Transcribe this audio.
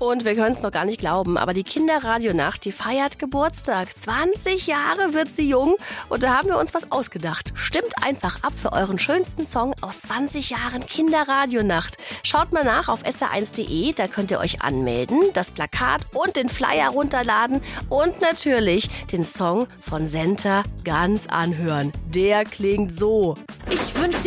Und wir können es noch gar nicht glauben, aber die Kinderradionacht, die feiert Geburtstag. 20 Jahre wird sie jung und da haben wir uns was ausgedacht. Stimmt einfach ab für euren schönsten Song aus 20 Jahren Kinderradionacht. Schaut mal nach auf sr1.de, da könnt ihr euch anmelden, das Plakat und den Flyer runterladen und natürlich den Song von Senta ganz anhören. Der klingt so. Ich wünsche